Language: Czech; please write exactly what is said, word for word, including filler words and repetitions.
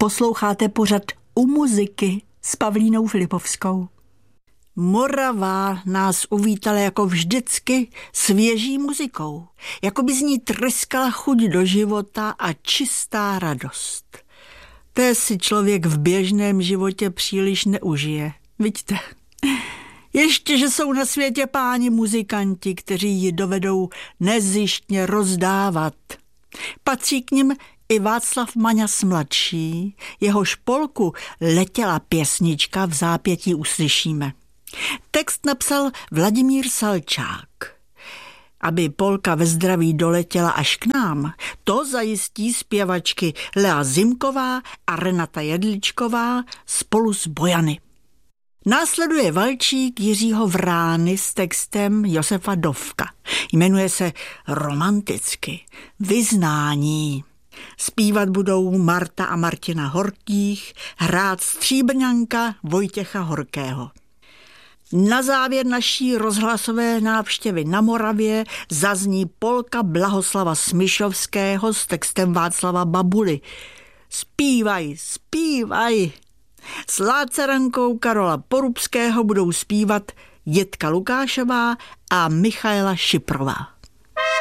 Posloucháte pořad U muziky s Pavlínou Filipovskou. Morava nás uvítala jako vždycky svěží muzikou. Jako by z ní tryskala chuť do života a čistá radost. Té si člověk v běžném životě příliš neužije. Vidíte? Ještě, že jsou na světě páni muzikanti, kteří ji dovedou nezištně rozdávat. Patří k nim i Václav Maňas mladší, jehož polku Letěla pěsnička v zápětí uslyšíme. Text napsal Vladimír Salčák. Aby polka ve zdraví doletěla až k nám, to zajistí zpěvačky Lea Zimková a Renata Jedličková spolu s Bojany. Následuje valčík Jiřího Vrány s textem Josefa Dovka. Jmenuje se romanticky Vyznání. Zpívat budou Marta a Martina Horkých, hrát stříbrňanka Vojtěcha Horkého. Na závěr naší rozhlasové návštěvy na Moravě zazní polka Blahoslava Smyšovského s textem Václava Babuly. Zpívaj, zpívaj! S lácarankou Karola Porubského budou zpívat Jitka Lukášová a Michaela Šiprová.